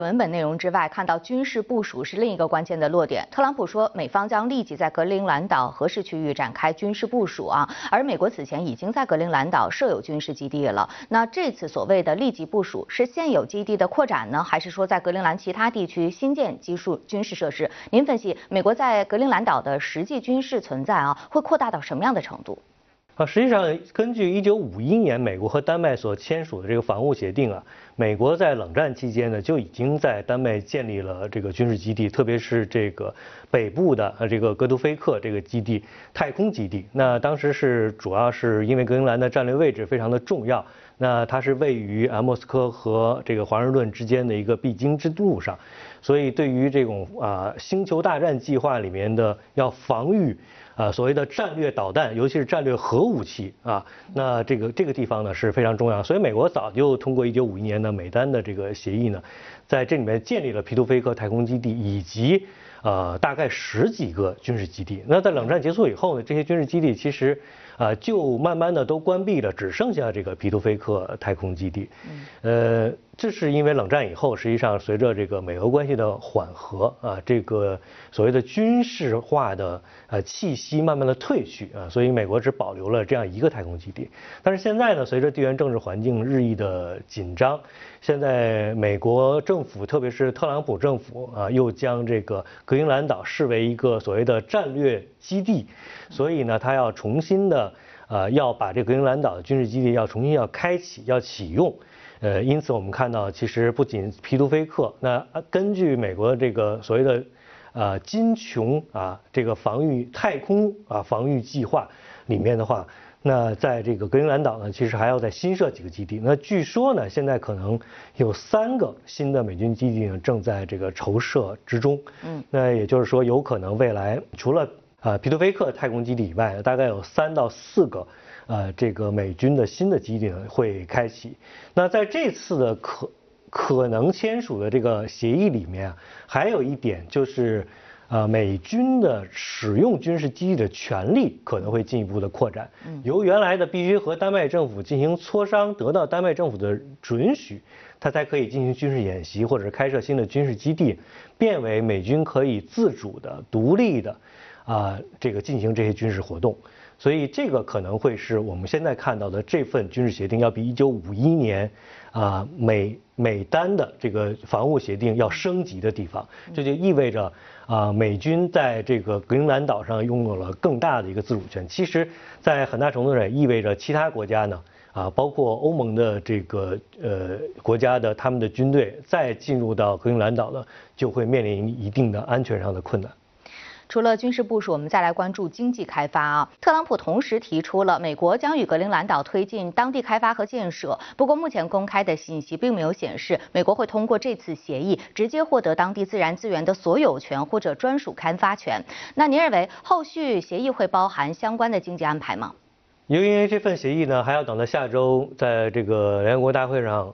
文本内容之外，看到军事部署是另一个关键的落点。特朗普说，美方将立即在格陵兰岛核试区域展开军事部署啊，而美国此前已经在格陵兰岛设有军事基地了。那这次所谓的立即部署，是现有基地的扩展呢，还是说在格陵兰其他地区新建军事设施？您分析，美国在格陵兰岛的实际军事存在啊，会扩大到什么样的程度？ 实际上，根据1951年美国和丹麦所签署的这个防务协定啊，美国在冷战期间呢就已经在丹麦建立了这个军事基地，特别是这个北部的这个格杜菲克这个基地太空基地。那当时主要是因为格陵兰的战略位置非常的重要，那它是位于莫斯科和这个华盛顿之间的一个必经之路上，所以对于这种星球大战计划里面的要防御。所谓的战略导弹，尤其是战略核武器啊，那这个地方呢是非常重要，所以美国早就通过1951年的美丹的这个协议呢，在这里面建立了皮图菲克太空基地以及大概10几个军事基地。那在冷战结束以后呢，这些军事基地其实就慢慢的都关闭了，只剩下这个皮图菲克太空基地。这是因为冷战以后，实际上随着这个美俄关系的缓和啊，这个所谓的军事化的气息慢慢的褪去啊，所以美国只保留了这样一个太空基地。但是现在呢，随着地缘政治环境日益的紧张，现在美国政府，特别是特朗普政府啊，又将这个格陵兰岛视为一个所谓的战略基地，所以呢，他要重新的要把这个格陵兰岛的军事基地要重新开启，要启用。因此我们看到，其实不仅皮图菲克，那根据美国这个所谓的金琼这个太空防御计划里面的话，那在这个格陵兰岛呢，其实还要再新设几个基地。那据说呢，现在可能有3个新的美军基地呢正在这个筹设之中。那也就是说，有可能未来除了皮图菲克太空基地以外，大概有3到4个。这个美军的新的基地呢会开启。那在这次的可能签署的这个协议里面啊，还有一点就是，美军的使用军事基地的权利可能会进一步的扩展。由原来的必须和丹麦政府进行磋商，得到丹麦政府的准许，它才可以进行军事演习或者是开设新的军事基地，变为美军可以自主的、独立的这个进行这些军事活动。所以这个可能会是我们现在看到的这份军事协定要比1951年美丹的这个防务协定要升级的地方。这就意味着美军在这个格陵兰岛上拥有了更大的一个自主权。其实，在很大程度上也意味着其他国家呢包括欧盟的这个国家的他们的军队再进入到格陵兰岛呢，就会面临一定的安全上的困难。 除了军事部署，我们再来关注经济开发啊。特朗普同时提出了美国将与格陵兰岛推进当地开发和建设。不过，目前公开的信息并没有显示美国会通过这次协议直接获得当地自然资源的所有权或者专属开发权。那您认为后续协议会包含相关的经济安排吗？ 因为这份协议呢，还要等到下周在这个联合国大会上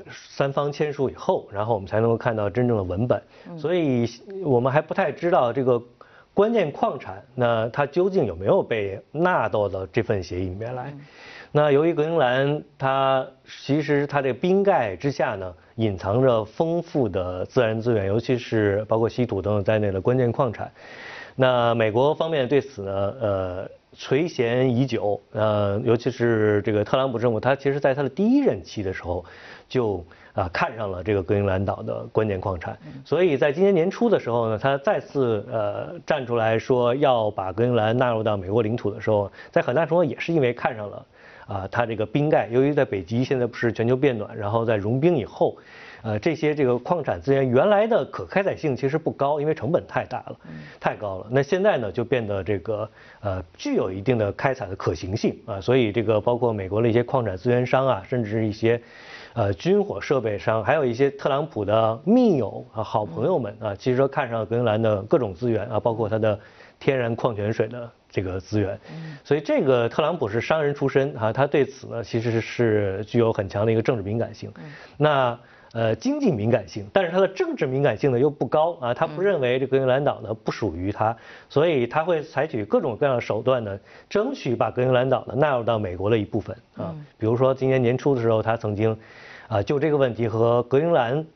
3方签署以后，然后我们才能够看到真正的文本。所以我们还不太知道这个关键矿产，那它究竟有没有被纳到这份协议里面来？那由于格陵兰其实它这个冰盖之下呢，隐藏着丰富的自然资源，尤其是包括稀土等等在内的关键矿产。那美国方面对此呢，垂涎已久，尤其是这个特朗普政府，他其实在他的第1任期的时候就看上了这个格陵兰岛的关键矿产，所以在今年年初的时候呢，他再次站出来说要把格陵兰纳入到美国领土的时候，在很大程度也是因为看上了它这个冰盖，由于在北极现在不是全球变暖，然后在融冰以后。这个矿产资源原来的可开采性其实不高，因为成本太大了，太高了。那现在呢就变得这个具有一定的开采的可行性所以这个包括美国的一些矿产资源商甚至是一些军火设备商，还有一些特朗普的密友好朋友们其实说看上格陵兰的各种资源包括它的天然矿泉水的这个资源。所以这个特朗普是商人出身他对此呢其实是具有很强的一个政治敏感性。那经济敏感性，但是它的政治敏感性呢又不高他不认为这格陵兰岛呢不属于他，所以他会采取各种各样的手段呢，争取把格陵兰岛呢纳入到美国的一部分比如说今年年初的时候，他曾经就这个问题和格陵兰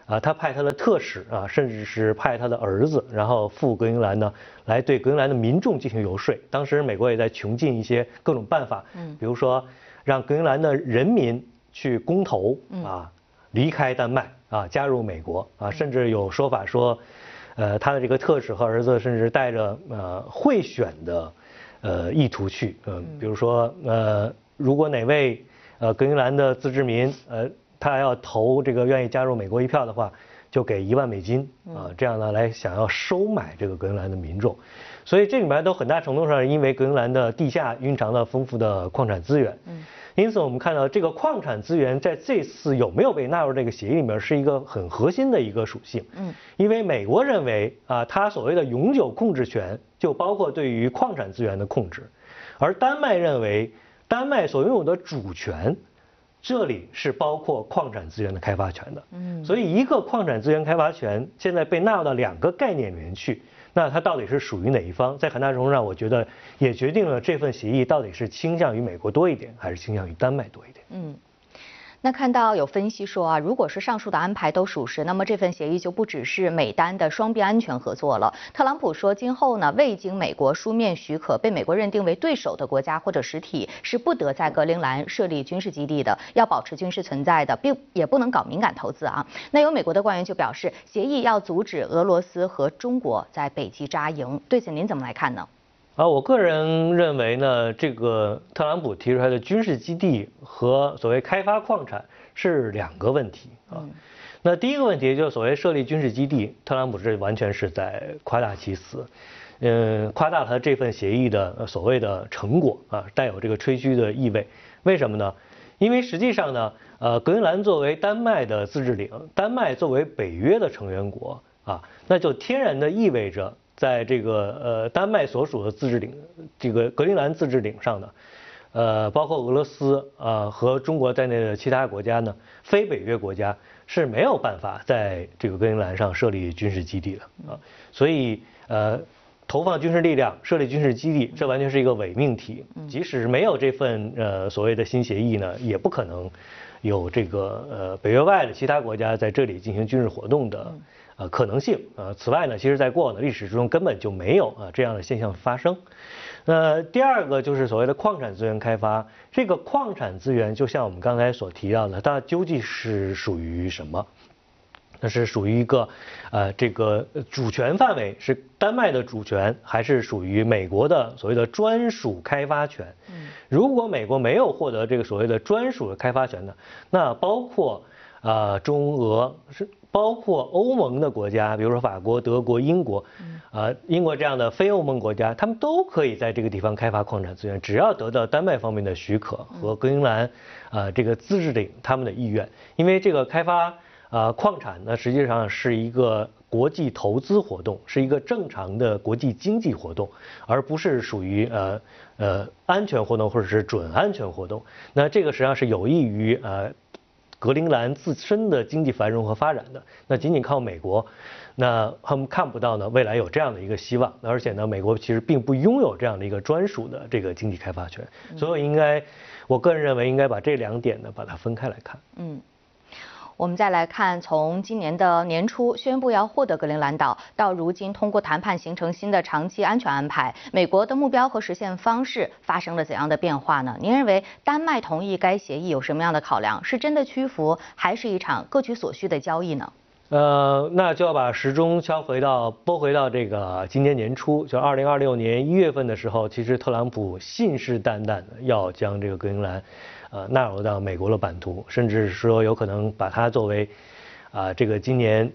他派他的特使甚至是派他的儿子，然后赴格陵兰呢，来对格陵兰的民众进行游说。当时美国也在穷尽一些各种办法，比如说让格陵兰的人民去公投离开丹麦加入美国甚至有说法说，他的这个特使和儿子甚至带着贿选的意图去，比如说如果哪位格陵兰的自治民他要投这个愿意加入美国一票的话，就给1万美金这样呢来想要收买这个格陵兰的民众。所以这里面都很大程度上是因为格陵兰的地下蕴藏了丰富的矿产资源。因此我们看到这个矿产资源在这次有没有被纳入这个协议里面是一个很核心的一个属性。因为美国认为它所谓的永久控制权就包括对于矿产资源的控制，而丹麦认为丹麦所拥有的主权这里是包括矿产资源的开发权的。所以一个矿产资源开发权现在被纳入到2个概念里面去，那它到底是属于哪一方，在很大程度上我觉得也决定了这份协议到底是倾向于美国多一点还是倾向于丹麦多一点。 那看到有分析说如果是上述的安排都属实，那么这份协议就不只是美丹的双边安全合作了。特朗普说，今后呢，未经美国书面许可被美国认定为对手的国家或者实体是不得在格陵兰设立军事基地的，要保持军事存在的，并也不能搞敏感投资那有美国的官员就表示，协议要阻止俄罗斯和中国在北极扎营。对此您怎么来看呢？ 我个人认为呢，这个特朗普提出来的军事基地和所谓开发矿产是2个问题那第一个问题就是所谓设立军事基地，特朗普这完全是在夸大其词，夸大他这份协议的所谓的成果带有这个吹嘘的意味。为什么呢？因为实际上呢，格陵兰作为丹麦的自治领，丹麦作为北约的成员国那就天然的意味着，在这个丹麦所属的自治领，这个格陵兰自治领上呢，包括俄罗斯和中国在内的其他国家呢，非北约国家是没有办法在这个格陵兰上设立军事基地的所以投放军事力量设立军事基地，这完全是一个伪命题。即使没有这份所谓的新协议呢，也不可能有这个北约外的其他国家在这里进行军事活动的可能性此外呢，其实在过往的历史之中根本就没有这样的现象发生。第二个就是所谓的矿产资源开发，这个矿产资源就像我们刚才所提到的，它究竟是属于什么？那是属于一个这个主权范围是丹麦的主权，还是属于美国的所谓的专属开发权？如果美国没有获得这个所谓的专属的开发权呢，那包括中俄包括欧盟的国家，比如说法国、德国、英国，英国这样的非欧盟国家，他们都可以在这个地方开发矿产资源，只要得到丹麦方面的许可和格陵兰这个自治领他们的意愿，因为这个开发矿产呢，实际上是一个国际投资活动，是一个正常的国际经济活动，而不是属于安全活动或者是准安全活动。那这个实际上是有益于格陵兰自身的经济繁荣和发展的。那仅仅靠美国，那他们看不到呢未来有这样的一个希望。而且呢，美国其实并不拥有这样的一个专属的这个经济开发权，所以我个人认为应该把这2点呢把它分开来看。 我们再来看，从今年的年初宣布要获得格陵兰岛，到如今通过谈判形成新的长期安全安排，美国的目标和实现方式发生了怎样的变化呢？您认为丹麦同意该协议有什么样的考量？是真的屈服，还是一场各取所需的交易呢？ 那就要把时钟拨回到这个今年年初，就2026年1月份的时候，其实特朗普信誓旦旦的要将这个格陵兰纳入到美国的版图，甚至说有可能把它作为这个今年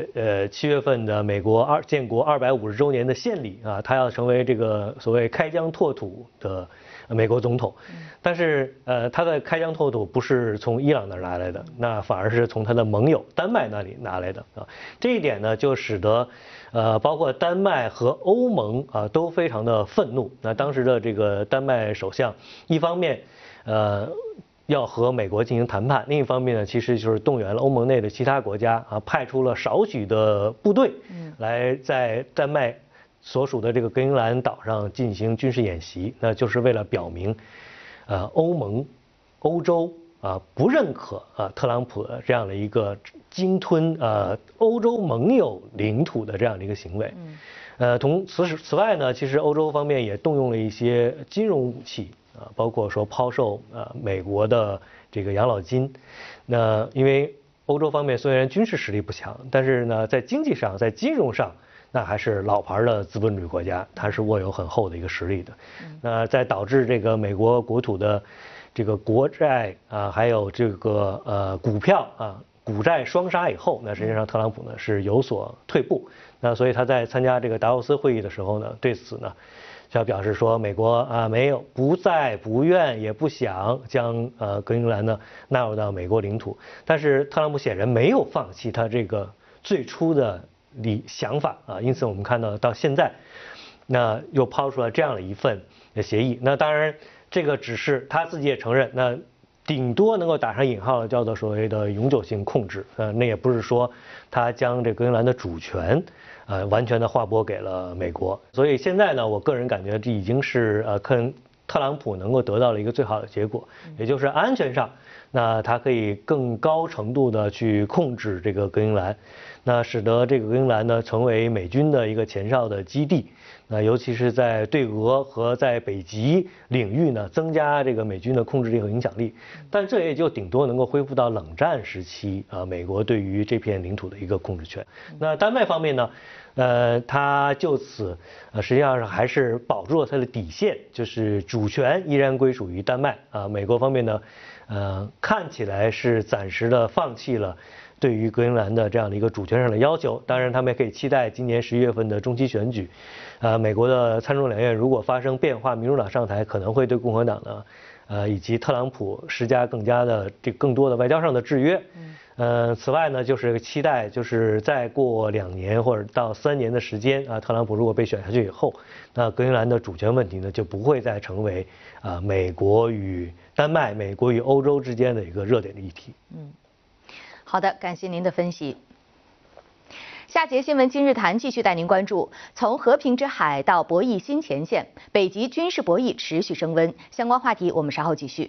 7月份的美国建国250周年的献礼他要成为这个所谓开疆拓土的美国总统。但是他的开疆拓土不是从伊朗那儿拿来的，那反而是从他的盟友丹麦那里拿来的这一点呢，就使得包括丹麦和欧盟都非常的愤怒。那当时的这个丹麦首相一方面要和美国进行谈判，另一方面呢，其实就是动员了欧盟内的其他国家派出了少许的部队来在丹麦所属的这个格陵兰岛上进行军事演习，那就是为了表明欧盟、欧洲不认可特朗普的这样的一个鲸吞欧洲盟友领土的这样的一个行为。此外呢，其实欧洲方面也动用了一些金融武器包括说抛售美国的这个养老金。那因为欧洲方面虽然军事实力不强，但是呢在经济上在金融上那还是老牌的资本主义国家，它是握有很厚的一个实力的。那在导致这个美国国土的这个国债还有这个股票股债双杀以后，那实际上特朗普呢是有所退步。那所以他在参加这个达沃斯会议的时候呢，对此呢就要表示说，美国没有不在不愿也不想将格陵兰呢纳入到美国领土。但是特朗普显然没有放弃他这个最初的想法因此我们看到现在，那又抛出了这样的一份协议。那当然这个只是他自己也承认，那顶多能够打上引号的叫做所谓的永久性控制，那也不是说他将这格陵兰的主权完全的划拨给了美国。所以现在呢，我个人感觉这已经是特朗普能够得到了一个最好的结果，也就是安全上，那他可以更高程度的去控制这个格陵兰，那使得这个格陵兰呢成为美军的一个前哨的基地。那尤其是在对俄和在北极领域呢，增加这个美军的控制力和影响力。但这也就顶多能够恢复到冷战时期美国对于这片领土的一个控制权。那丹麦方面呢，他就此实际上还是保住了他的底线，就是主权依然归属于丹麦美国方面呢，看起来是暂时的放弃了对于格陵兰的这样的一个主权上的要求。当然他们也可以期待今年11月份的中期选举，美国的参众两院如果发生变化，民主党上台可能会对共和党呢以及特朗普施加更多的外交上的制约。此外呢，就是期待就是再过2年或者到3年的时间特朗普如果被选下去以后，那格陵兰的主权问题呢就不会再成为美国与丹麦、美国与欧洲之间的一个热点的议题。 好的，感谢您的分析。下节新闻今日谈继续带您关注，从和平之海到博弈新前线，北极军事博弈持续升温。相关话题我们稍后继续。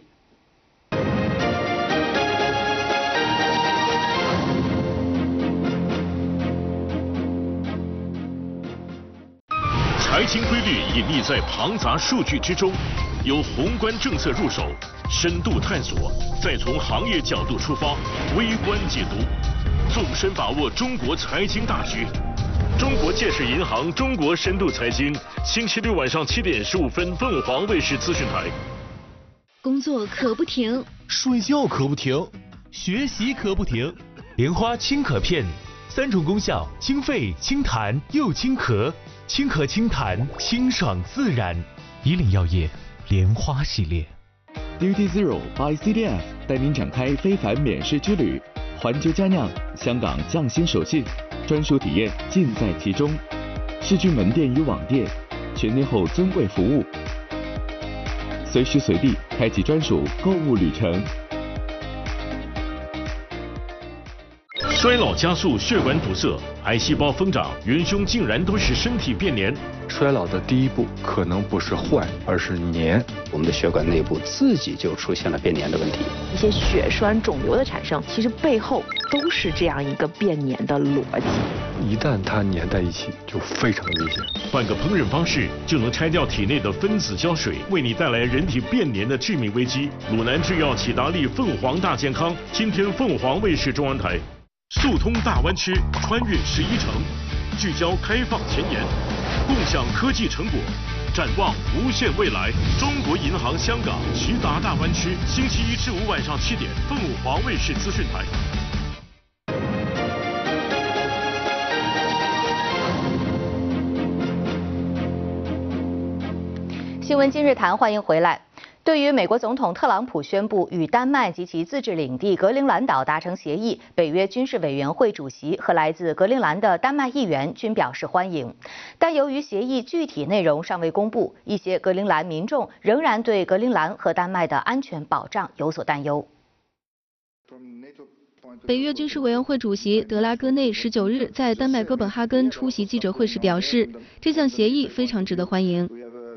财经规律隐匿在庞杂数据之中，由宏观政策入手，深度探索，再从行业角度出发，微观解读，纵深把握中国财经大局。中国建设银行中国深度财经，星期六晚上7点15分，凤凰卫视资讯台。 工作可不停， 睡觉可不停，学习可不停。莲花清可片，3种功效：清肺、清痰又清咳。清咳清痰，清爽自然。以岭药业莲花系列。 Duty Zero by CDF 带您展开非凡免税之旅，环球佳酿，香港匠心手信，专属体验尽在其中。世居门店与网店，全年后尊贵服务，随时随地开启专属购物旅程。 衰老加速血管堵塞，癌细胞疯长，元凶竟然都是身体变黏。 衰老的第一步可能不是坏，而是黏。 我们的血管内部自己就出现了变黏的问题。 一些血栓肿瘤的产生，其实背后都是这样一个变黏的逻辑。 一旦它粘在一起，就非常危险。 换个烹饪方式就能拆掉体内的分子胶水，为你带来人体变黏的致命危机。鲁南制药启达利凤凰大健康，今天凤凰卫视中文台。速通大湾区，穿越11城，聚焦开放前沿，共享科技成果，展望无限未来。中国银行香港徐达大湾区，星期1至5晚上7点，凤凰卫视资讯台。 新闻今日谈，欢迎回来。对于美国总统特朗普宣布与丹麦及其自治领地格陵兰岛达成协议，北约军事委员会主席和来自格陵兰的丹麦议员均表示欢迎。但由于协议具体内容尚未公布，一些格陵兰民众仍然对格陵兰和丹麦的安全保障有所担忧。 北约军事委员会主席德拉戈内19日在丹麦哥本哈根出席记者会时表示，这项协议非常值得欢迎。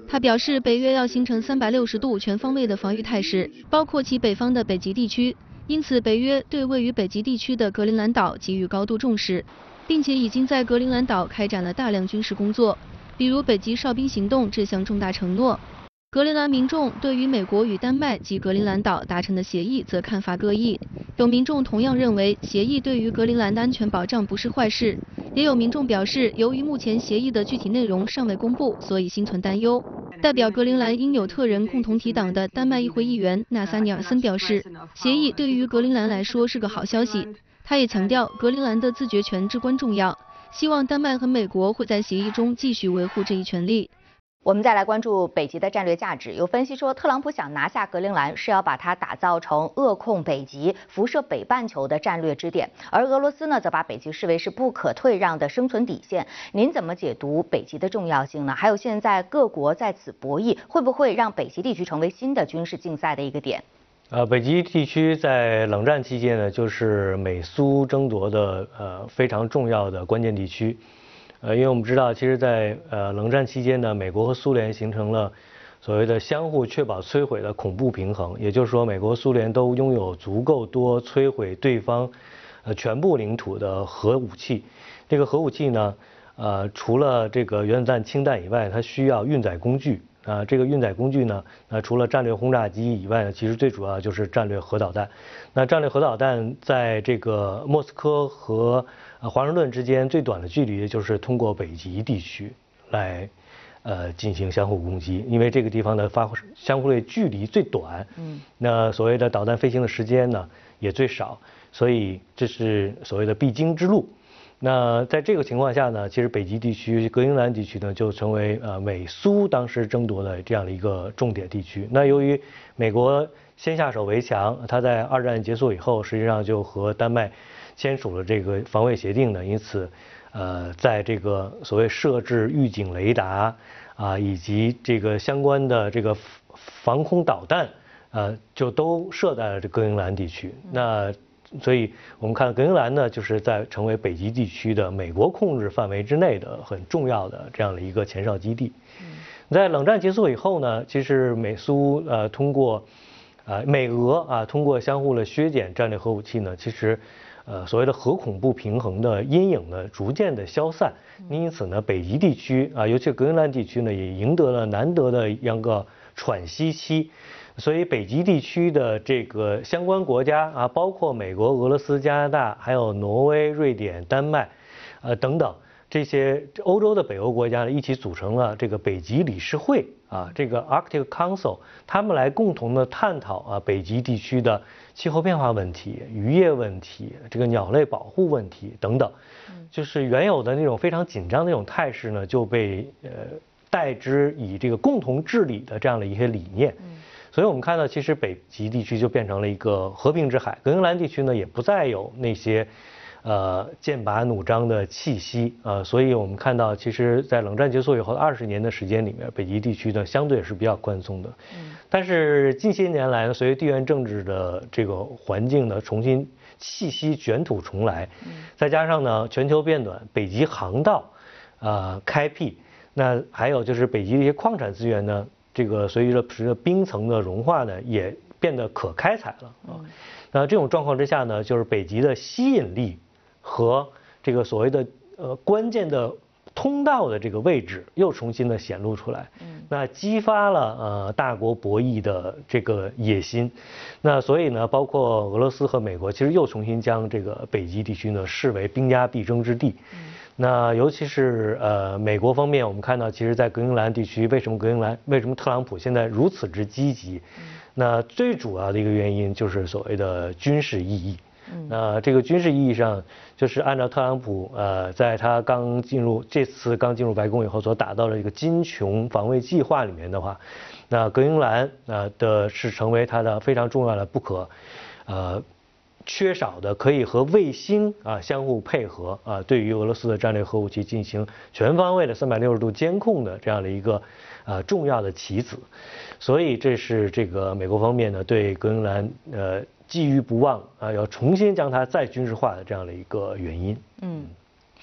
他表示，北约要形成360度全方位的防御态势，包括其北方的北极地区。因此，北约对位于北极地区的格陵兰岛给予高度重视，并且已经在格陵兰岛开展了大量军事工作，比如北极哨兵行动这项重大承诺。格陵兰民众对于美国与丹麦及格陵兰岛达成的协议则看法各异，有民众同样认为协议对于格陵兰的安全保障不是坏事，也有民众表示，由于目前协议的具体内容尚未公布，所以心存担忧。代表格陵兰因纽特人共同体党的丹麦议会议员纳萨尼尔森表示，协议对于格陵兰来说是个好消息。他也强调，格陵兰的自决权至关重要，希望丹麦和美国会在协议中继续维护这一权利。 我们再来关注北极的战略价值。有分析说，特朗普想拿下格陵兰是要把它打造成扼控北极、辐射北半球的战略支点，而俄罗斯呢，则把北极视为是不可退让的生存底线。您怎么解读北极的重要性呢？还有现在各国在此博弈，会不会让北极地区成为新的军事竞赛的一个点？ 北极地区在冷战期间呢，就是美苏争夺的非常重要的关键地区。因为我们知道，其实在冷战期间呢，美国和苏联形成了所谓的相互确保摧毁的恐怖平衡，也就是说，美国、苏联都拥有足够多摧毁对方全部领土的核武器。这个核武器呢，除了这个原子弹、氢弹以外，它需要运载工具。这个运载工具呢，除了战略轰炸机以外呢，其实最主要就是战略核导弹。那战略核导弹在这个莫斯科和华盛顿之间最短的距离就是通过北极地区来进行相互攻击，因为这个地方的相互的距离最短，那所谓的导弹飞行的时间呢也最少，所以这是所谓的必经之路。那在这个情况下呢，其实北极地区、格陵兰地区呢，就成为美苏当时争夺的这样的一个重点地区。那由于美国先下手为强，他在二战结束以后，实际上就和丹麦签署了这个防卫协定呢，因此，在这个所谓设置预警雷达以及这个相关的这个防空导弹，就都设在了这格陵兰地区。那所以我们看格陵兰呢，就是在成为北极地区的美国控制范围之内的很重要的这样的一个前哨基地。在冷战结束以后呢，其实美苏通过美俄通过相互的削减战略核武器呢，其实所谓的核恐怖平衡的阴影呢逐渐的消散。因此呢，北极地区尤其格陵兰地区呢，也赢得了难得的一个喘息期。所以北极地区的这个相关国家包括美国、俄罗斯、加拿大，还有挪威、瑞典、丹麦，等等这些欧洲的北欧国家呢，一起组成了这个北极理事会这个 Arctic Council， 他们来共同的探讨北极地区的气候变化问题、渔业问题、这个鸟类保护问题等等，就是原有的那种非常紧张的那种态势呢，就被代之以这个共同治理的这样的一些理念。所以我们看到，其实北极地区就变成了一个和平之海，格陵兰地区呢也不再有那些剑拔弩张的气息所以我们看到，其实，在冷战结束以后的20年的时间里面，北极地区呢相对是比较宽松的。但是近些年来呢，随着地缘政治的这个环境呢重新气息卷土重来，再加上呢全球变暖，北极航道开辟，那还有就是北极的一些矿产资源呢，这个随着冰层的融化呢，也变得可开采了那这种状况之下呢，就是北极的吸引力和这个所谓的关键的通道的这个位置又重新的显露出来，那激发了大国博弈的这个野心。那所以呢，包括俄罗斯和美国，其实又重新将这个北极地区呢视为兵家必争之地。那尤其是美国方面，我们看到，其实，在格陵兰地区，为什么特朗普现在如此之积极？那最主要的一个原因就是所谓的军事意义。那这个军事意义上，就是按照特朗普在他这次刚进入白宫以后所打造的一个金琼防卫计划里面的话，那格陵兰是成为他的非常重要的不可缺少的，可以和卫星相互配合对于俄罗斯的战略核武器进行全方位的360度监控的这样的一个重要的棋子。所以这是这个美国方面呢对格陵兰寄予不忘要重新将它再军事化的这样的一个原因。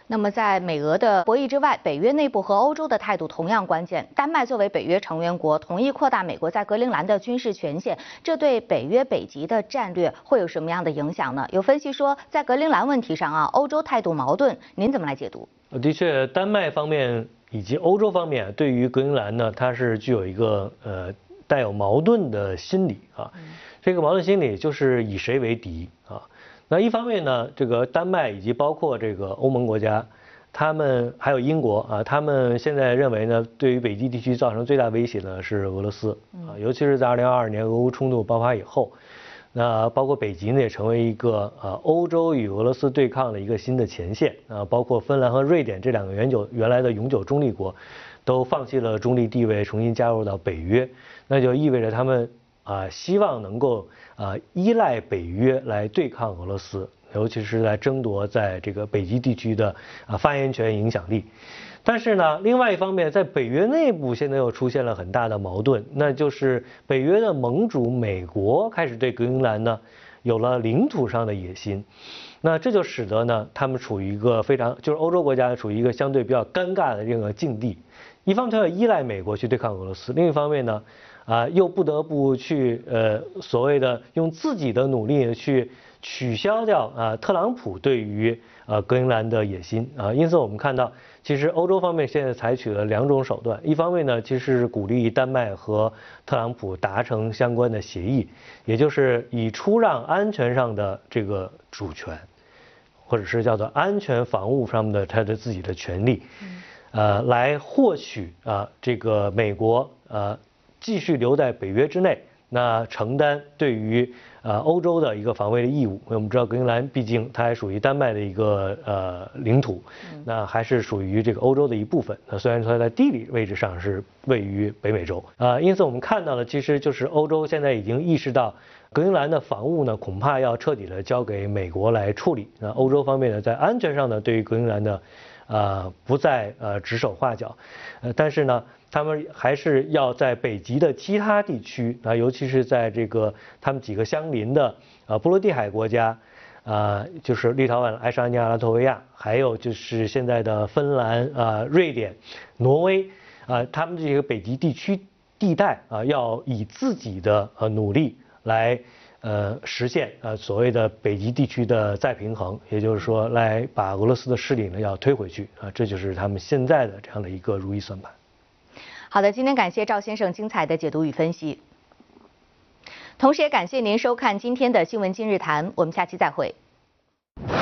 那么，在美俄的博弈之外，北约内部和欧洲的态度同样关键。丹麦作为北约成员国，同意扩大美国在格陵兰的军事权限，这对北约北极的战略会有什么样的影响呢？有分析说，在格陵兰问题上欧洲态度矛盾，您怎么来解读？ 的确，丹麦方面以及欧洲方面对于格陵兰呢，它是具有一个带有矛盾的心理啊。这个矛盾心理就是以谁为敌啊？那一方面呢，这个丹麦以及包括这个欧盟国家，他们还有英国啊，他们现在认为呢，对于北极地区造成最大威胁呢是俄罗斯啊，尤其是在2022年俄乌冲突爆发以后，那包括北极呢也成为一个欧洲与俄罗斯对抗的一个新的前线啊，包括芬兰和瑞典这两个原来的永久中立国，都放弃了中立地位，重新加入到北约，那就意味着他们希望能够依赖北约来对抗俄罗斯，尤其是在争夺在这个北极地区的发言权影响力。但是呢，另外一方面，在北约内部现在又出现了很大的矛盾，那就是北约的盟主美国开始对格陵兰呢有了领土上的野心。那这就使得呢，他们处于一个就是欧洲国家处于一个相对比较尴尬的这个境地。一方面要依赖美国去对抗俄罗斯，另一方面呢，又不得不去所谓的用自己的努力去取消掉特朗普对于格陵兰的野心啊。因此我们看到，其实欧洲方面现在采取了两种手段，一方面呢，其实是鼓励丹麦和特朗普达成相关的协议，也就是以出让安全上的这个主权，或者是叫做安全防务上面的他的自己的权利。来获取这个美国继续留在北约之内，那承担对于欧洲的一个防卫的义务。我们知道格陵兰毕竟它还属于丹麦的一个领土，那还是属于这个欧洲的一部分。那虽然说它在地理位置上是位于北美洲因此我们看到的其实就是欧洲现在已经意识到格陵兰的防务呢，恐怕要彻底的交给美国来处理。那欧洲方面呢，在安全上呢，对于格陵兰的不再指手画脚，但是呢，他们还是要在北极的其他地区尤其是在这个他们几个相邻的波罗的海国家，就是立陶宛、爱沙尼亚、拉脱维亚，还有就是现在的芬兰、瑞典、挪威他们这个北极地区地带要以自己的努力来实现所谓的北极地区的再平衡，也就是说来把俄罗斯的势力呢要推回去这就是他们现在的这样的一个如意算盘。 好的，今天感谢赵先生精彩的解读与分析，同时也感谢您收看今天的新闻今日谈，我们下期再会。